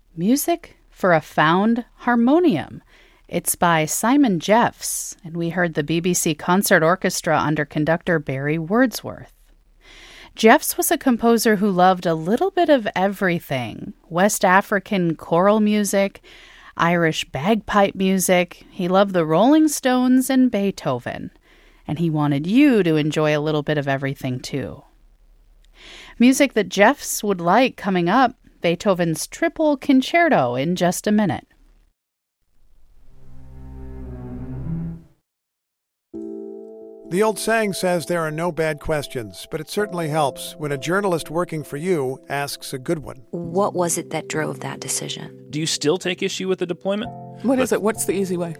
Music for a Found Harmonium. It's by Simon Jeffs, and we heard the BBC Concert Orchestra under conductor Barry Wordsworth. Jeffs was a composer who loved a little bit of everything: West African choral music, Irish bagpipe music. He loved the Rolling Stones and Beethoven, and he wanted you to enjoy a little bit of everything too. Music that Jeffs would like coming up, Beethoven's Triple Concerto, in just a minute. The old saying says there are no bad questions, but it certainly helps when a journalist working for you asks a good one. What was it that drove that decision? Do you still take issue with the deployment? What is it? What's the easy way?